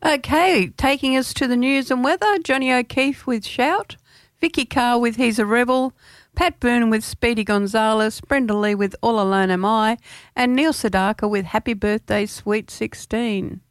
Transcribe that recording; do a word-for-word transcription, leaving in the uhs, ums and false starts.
Okay, taking us to the news and weather, Johnny O'Keefe with Shout, Vicky Carr with He's a Rebel, Pat Byrne with Speedy Gonzales, Brenda Lee with All Alone Am I, and Neil Sedaka with Happy Birthday Sweet sixteen.